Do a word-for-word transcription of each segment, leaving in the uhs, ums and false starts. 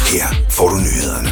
Her får du nyhederne.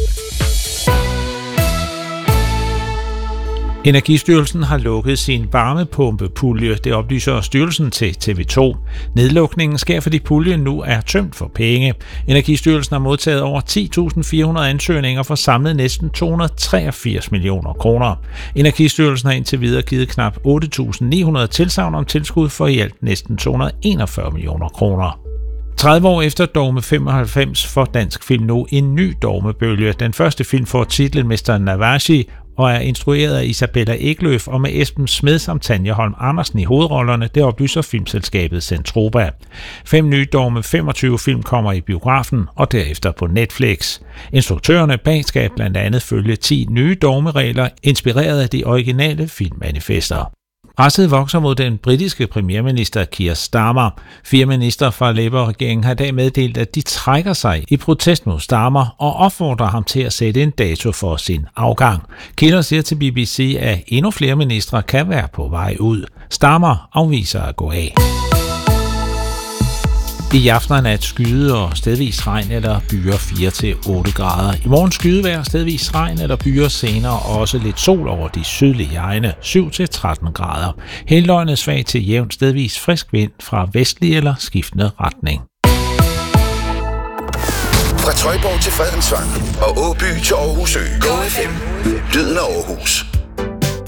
Energistyrelsen har lukket sin varmepumpepulje, det oplyser styrelsen til T V to. Nedlukningen sker, fordi puljen nu er tømt for penge. Energistyrelsen har modtaget over ti tusind fire hundrede ansøgninger for samlet næsten to hundrede og treogfirs millioner kroner. Energistyrelsen har indtil videre givet knap otte tusind ni hundrede tilsagn om tilskud for i alt næsten to hundrede og enogfyrre millioner kroner. tredive år efter Dogme femoghalvfems får dansk film nu en ny dogmebølge. Den første film får titlen mister Navaji og er instrueret af Isabella Eklöf og med Esben Smed samt Tanja Holm Andersen i hovedrollerne, det oplyser filmselskabet Zentropa. Fem nye Dogme femogtyve film kommer i biografen og derefter på Netflix. Instruktørerne bag skal blandt andet følge ti nye dogmeregler, inspireret af de originale filmmanifester. Presset vokser mod den britiske premierminister Keir Starmer. Fire minister fra Labour-regeringen har i dag meddelt, at de trækker sig i protest mod Starmer og opfordrer ham til at sætte en dato for sin afgang. Kilder siger til B B C, at endnu flere ministre kan være på vej ud. Starmer afviser at gå af. I aften og nat skyde og stedvis regn eller byer fire til otte grader. I morgen skydevejr, stedvis regn eller byer senere, og også lidt sol over de sydlige egne, syv til tretten grader. Hele døgnet svag til jævnt stedvis frisk vind fra vestlig eller skiftende retning. Fra Trøjborg til Fredensvang og Åby til Aarhus Ø. Go F M. Lyden af Aarhus.